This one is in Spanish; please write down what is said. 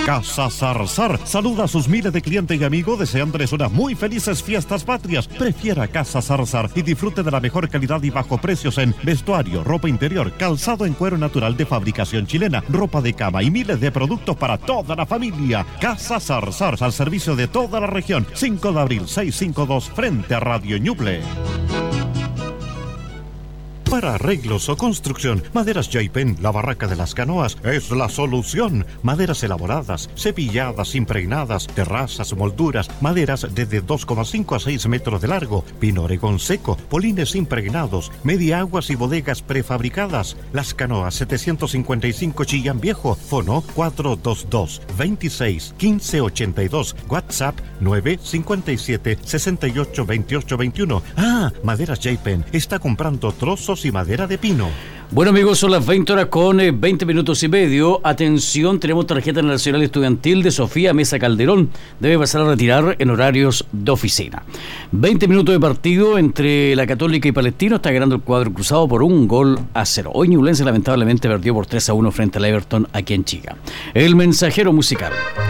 Casa Zarzar saluda a sus miles de clientes y amigos deseándoles unas muy felices fiestas patrias. Prefiera Casa Zarzar y disfrute de la mejor calidad y bajo precios en vestuario, ropa interior, calzado en cuero natural de fabricación chilena, ropa de cama y miles de productos para toda la familia. Casa Zarzar, al servicio de toda la región. 5 de abril, 652, frente a Radio Ñuble. Para arreglos o construcción, Maderas Yaipen, la barraca de las canoas, es la solución. Maderas elaboradas, cepilladas, impregnadas, terrazas, molduras, maderas desde 2,5 a 6 metros de largo, pino oregón seco, polines impregnados, media aguas y bodegas prefabricadas. Las canoas 755 Chillán Viejo, fono 422-26-1582, WhatsApp 957-682821. Maderas Yaipen está comprando trozos y madera de pino. Bueno, amigos, son las 20 horas con 20 minutos y medio. Atención, tenemos tarjeta nacional estudiantil de Sofía Mesa Calderón. Debe pasar a retirar en horarios de oficina. 20 minutos de partido entre la Católica y Palestino. Está ganando el cuadro cruzado por 1-0. Hoy Ñublense lamentablemente perdió por 3-1 frente al Everton aquí en Chica. El mensajero musical.